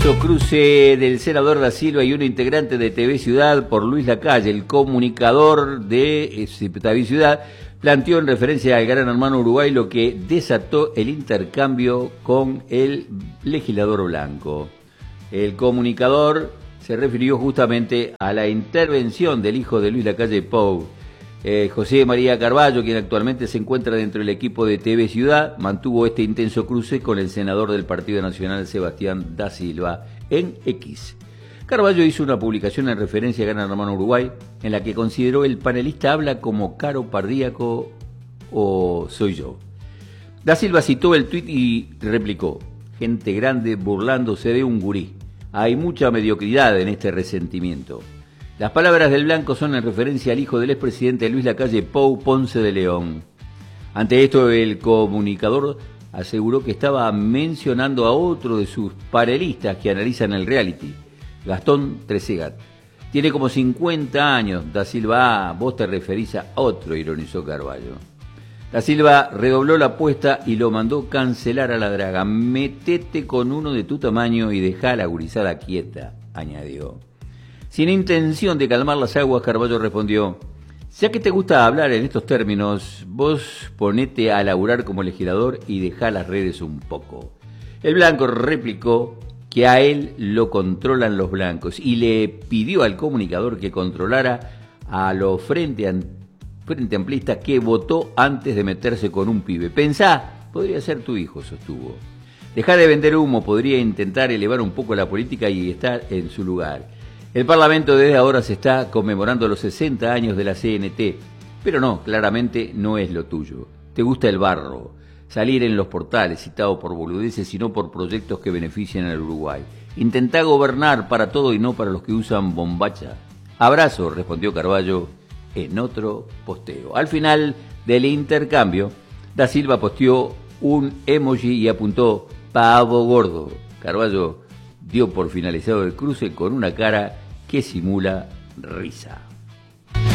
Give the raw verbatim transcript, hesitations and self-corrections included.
intenso cruce del senador Da Silva y un integrante de T V Ciudad por Luis Lacalle, el comunicador de T V Ciudad, planteó en referencia al Gran Hermano Uruguay lo que desató el intercambio con el legislador blanco. El comunicador se refirió justamente a la intervención del hijo de Luis Lacalle Pou. Eh, José María Carballo, quien actualmente se encuentra dentro del equipo de T V Ciudad, mantuvo este intenso cruce con el senador del Partido Nacional, Sebastián Da Silva, en X. Carballo hizo una publicación en referencia a Gran Hermano Uruguay, en la que consideró el panelista habla como Caro Pardíaco o soy yo. Da Silva citó el tuit y replicó: gente grande burlándose de un gurí. Hay mucha mediocridad en este resentimiento. Las palabras del blanco son en referencia al hijo del expresidente Luis Lacalle Pou Ponce de León. Ante esto, el comunicador aseguró que estaba mencionando a otro de sus panelistas que analizan el reality, Gastón Tresegat. Tiene como cincuenta años, Da Silva. Ah, vos te referís a otro, ironizó Carballo. Da Silva redobló la apuesta y lo mandó cancelar a la draga. Metete con uno de tu tamaño y dejá a la gurizada quieta, añadió. Sin intención de calmar las aguas, Carballo respondió: ya que te gusta hablar en estos términos, vos ponete a laburar como legislador y dejá las redes un poco. El blanco replicó que a él lo controlan los blancos y le pidió al comunicador que controlara a los frente, frente amplistas que votó antes de meterse con un pibe. Pensá, podría ser tu hijo, sostuvo. Dejá de vender humo, podría intentar elevar un poco la política y estar en su lugar. El Parlamento desde ahora se está conmemorando los sesenta años de la C N T, pero no, claramente no es lo tuyo. Te gusta el barro, salir en los portales citado por boludeces, sino por proyectos que benefician al Uruguay. Intentá gobernar para todo y no para los que usan bombacha. Abrazo, respondió Carballo en otro posteo. Al final del intercambio, Da Silva posteó un emoji y apuntó pavo gordo. Carballo dio por finalizado el cruce con una cara que simula risa.